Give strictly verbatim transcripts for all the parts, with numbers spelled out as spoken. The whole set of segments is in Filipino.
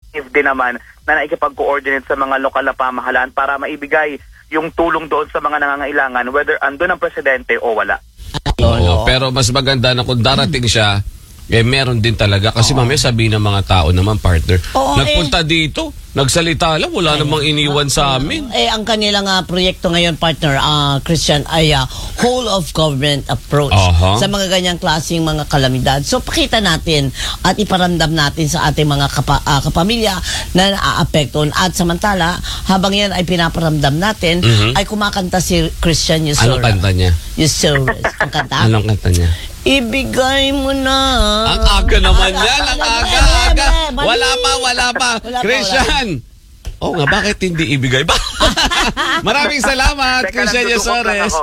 din naman na naikipag-coordinate sa mga lokal na pamahalaan para maibigay yung tulong doon sa mga nangangailangan, whether andun ang presidente o wala. Oo, pero mas maganda na kung darating siya, eh meron din talaga. Kasi mamaya sabihin ng mga tao naman, partner, Oo, nagpunta eh. dito, nagsalita lang, wala namang iniwan sa amin. Eh, ang kanilang uh, proyekto ngayon, partner, uh, Christian, ay uh, whole of government approach Aha. sa mga ganyang klaseng mga kalamidad. So, pakita natin at iparamdam natin sa ating mga kapa, uh, kapamilya na naaapekton. At samantala, habang yan ay pinaparamdam natin, Mhm. ay kumakanta si Christian Yusura. Anong kanta niya? Yusura. Ang kanta? Anong kanta niya? Ibigay mo na. Ang aga naman yan, ang aga, aga. Wala pa, wala pa. Wala pa, Christian! Oo nga, bakit hindi ibigay ba? Maraming salamat, Teka, Christian nagtutukot lang Yasores. ako.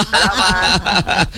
Salamat.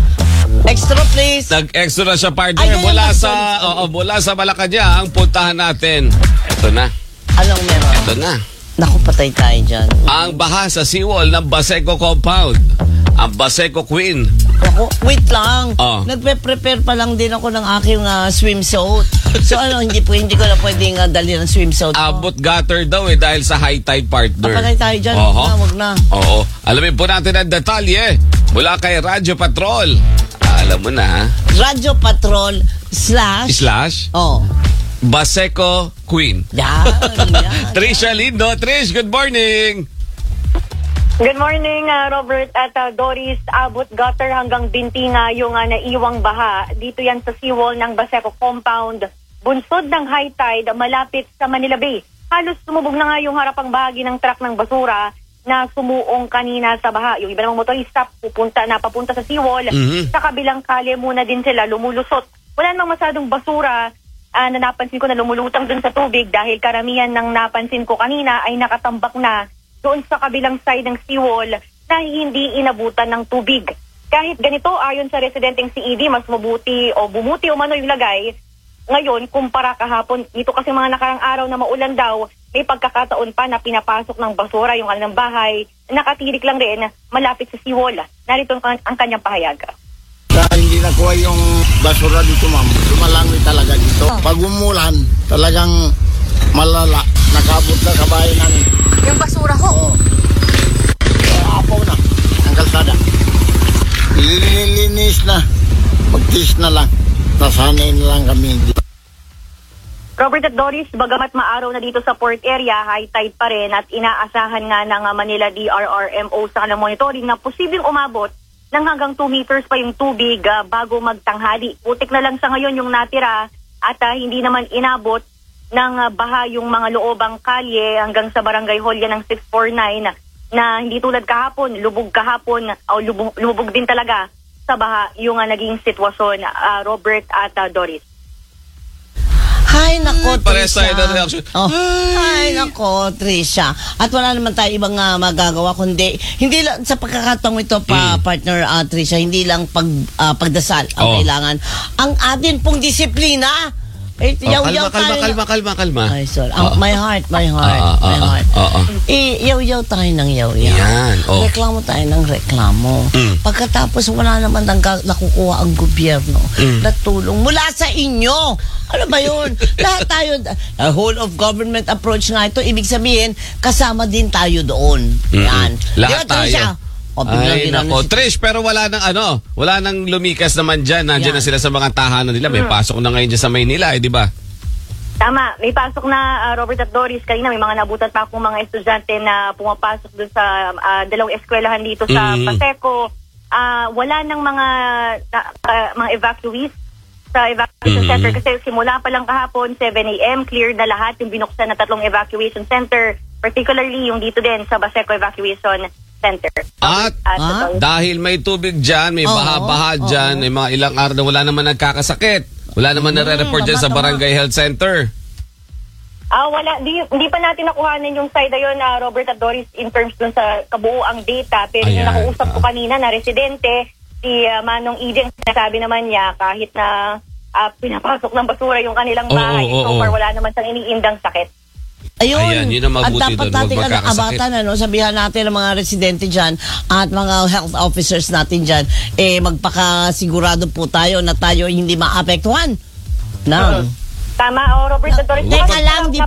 Extra please. Nag-extra siya, partner, Ay, ganyan mula ba? sa, oo, mula sa Malacanang, puntahan natin. Ito na, Anong meron? ito na. Naku, patay tayo dyan. Ang baha sa seawall ng Baseco Compound. Ang Baseco Queen. Ako, wait lang. Ah. Nagpe-prepare pa lang din ako ng aking uh, swimsuit. So ano, hindi po hindi ko na pwedeng uh, dalhin ang swimsuit ko. Abot gutter daw eh dahil sa high tide, partner. Patay tayo dyan. Oho. Wag na, wag na. Oo. Alamin po natin ang detalye mula kay Radyo Patrol. Alam mo na, ha? Radyo Patrol slash... Slash Oh. Baseco Queen. Yan, yan. Trisha Lindo. Trish, good morning. Good morning, uh, Robert at uh, Doris. Abot gutter hanggang binti nga yung uh, naiwang baha. Dito yan sa seawall ng Baseco Compound. Bunsod ng high tide, malapit sa Manila Bay. Halos sumubog na nga yung harapang bahagi ng truck ng basura na sumuong kanina sa baha. Yung iba namang motorista pupunta na papunta sa seawall. Mhm. Sa kabilang kalye muna din sila lumulusot. Wala namang masyadong basura uh, na napansin ko na lumulutang dun sa tubig dahil karamihan ng napansin ko kanina ay nakatambak na doon sa kabilang side ng seawall na hindi inabutan ng tubig. Kahit ganito, ayon sa residenteng si Edie, mas mabuti o bumuti o mano yung lagay ngayon kumpara kahapon. Dito kasi mga nakarang araw na maulan daw, may pagkakataon pa na pinapasok ng basura yung kanilang bahay. Nakatirik lang rin malapit sa seawall. Narito ang, ang kanyang pahayag. Dahil hindi nakuha yung basura dito, ma'am. Lumalangoy talaga dito. Pag umulan, talagang malala. Nakabot na sa bahay namin. Yung basura ho. Oo. Uh, apaw na ang kalsada. Lilinis na. Magtis na lang. Nasanay na lang kami. Robert at Doris, bagamat maaraw na dito sa port area, high tide pa rin at inaasahan nga ng uh, Manila D R R M O sa kanilang monitoring na posibleng umabot ng hanggang two meters pa yung tubig uh, bago magtanghali. Putik na lang sa ngayon yung natira at uh, hindi naman inabot ng uh, baha yung mga loobang kalye hanggang sa barangay Holya ng six four nine na hindi tulad kahapon, lubog kahapon o lubog, lubog din talaga sa baha yung uh, naging sitwasyon, uh, Robert at uh, Doris. Hay nako, Parehas Trisha. tayo ng reaction. Oh. Hay nako, Trisha. At wala naman tayo ibang uh, magagawa kundi hindi lang sa pagkakataong ito pa Mm. partner uh, Trisha, hindi lang pag uh, pagdasal ang Oh. kailangan. Ang atin pong disiplina. Eh, Oh, yaw-yaw kalma, kalma, tayo. kalma, kalma, kalma. Ay, sorry. Ang- Oo. my heart, my heart, Ah, ah, my ah, heart. ah, ah. Eh, yaw-yaw tayo ng yaw-yaw. Yan, oh. Reklamo tayo ng reklamo. Mm. Pagkatapos wala naman nang nakukuha ang gobyerno Mm. na tulong mula sa inyo. Ano ba yun? Lahat tayo, a whole of government approach nga ito, ibig sabihin, kasama din tayo doon. Mm-mm. Yan. Lahat Di ba, Trisha? tayo. O, biglang Ay, ginano nako. si- Trish, pero wala nang ano, wala nang lumikas naman dyan. Nandiyan Yan. na sila sa mga tahanan nila. May pasok na ngayon dyan sa Maynila, eh, di ba? Tama, may pasok na uh, Robert at Doris. Kanina may mga nabutan pa akong mga estudyante na pumapasok doon sa uh, dalawang eskwelahan dito sa Mm. Paseco. Uh, wala nang mga na- uh, mga evacuees sa evacuation Mm. center kasi simula pa lang kahapon seven a m clear na lahat yung binuksan na tatlong evacuation center, particularly yung dito din sa Baseco Evacuation Center. At At Ah? ito- dahil may tubig dyan, may Oo, baha-baha oo. dyan, may mga ilang araw na wala naman nagkakasakit. Wala naman Mm, nare-report dyan sa tama, tama. Barangay Health Center. Ah, wala. Di, hindi pa natin nakuhanan yung side na yun, na Robert at Doris, in terms dun sa kabuuang data. Pero yung Ayan, nakuusap ko ah. kanina na residente, si uh, Manong Eden, sinasabi naman niya kahit na ah, pinapasok ng basura yung kanilang Oo, bahay, oo, so oo. far wala naman siyang iniindang sakit. Ayun. Ayan, yun ang mabuti at dapat doon, natin huwag ano, magkakasakit. abatan, ano, sabihan natin ang mga residente dyan at mga health officers natin dyan, eh, magpakasigurado po tayo na tayo hindi maapektuhan ng Tama, oh, Robert at Doris. Teka lang, di